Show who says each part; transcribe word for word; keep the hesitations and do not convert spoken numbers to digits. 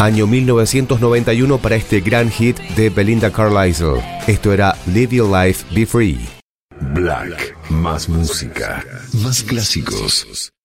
Speaker 1: Año mil novecientos noventa y uno para este gran hit de Belinda Carlisle. Esto era Live Your Life, Be Free.
Speaker 2: Black, más música, más clásicos.